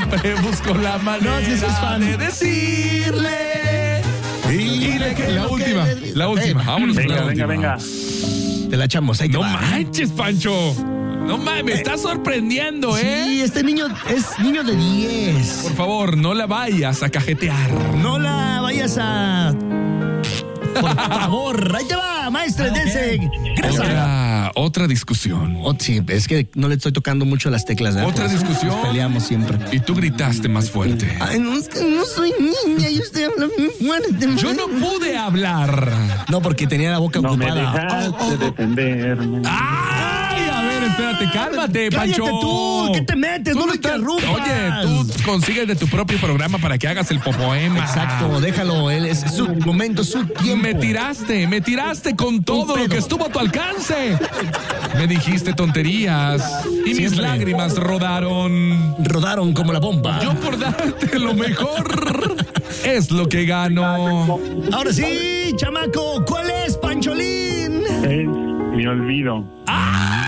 siempre busco la manera de decirle. La última. Vámonos. Venga. Te la echamos. Ahí te No va. manches, Pancho. No mames, me está sorprendiendo, ¿eh? Sí, este niño es niño de 10. Por favor, no la vayas a cajetear. No la vayas a... Por favor, ahí te va, maestre, dense. Gracias. Otra discusión. Sí, es que no le estoy tocando mucho las teclas. ¿Eh? Otra discusión. Nos peleamos siempre. Y tú gritaste más fuerte. Ay, no, es que no soy niña y usted habla muy fuerte. Yo no pude hablar. No, porque tenía la boca No me ocupada. dejaste defenderme. ¡Ay! A ver, espérate, cálmate, Pancho. ¡Cállate tú! ¿Qué te metes? No lo interrumpas. Oye, tú consigues de tu propio programa para que hagas el popoema. Exacto, déjalo, él es su momento, su tiempo. Me tiraste con todo lo que estuvo a tu alcance. Me dijiste tonterías y mis lágrimas rodaron. Rodaron como la bomba. Yo por darte lo mejor es lo que gano. Ahora sí, chamaco, ¿cuál es, Pancholín? Es mi olvido. ¡Ah!